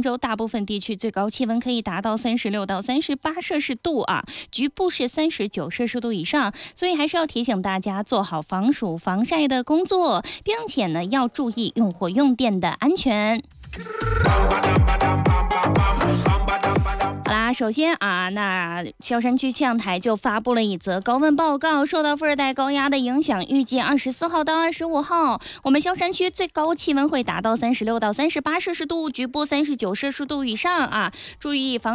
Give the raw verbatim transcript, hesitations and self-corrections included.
州大部分地区最高气温可以达到三十六到三十八摄氏度啊，局部是三十九摄氏度以上，所以还是要提醒大家做好防暑防晒的工作，并且呢要注意用火用电的安全。好啦，首先啊，那萧山区气象台就发布了一则高温报告，受到副热带高压的影响，预计二十四号到二十五号，我们萧山区最高气温会达到三十六到三十八摄氏度，局部三十九摄氏度以上啊，注意防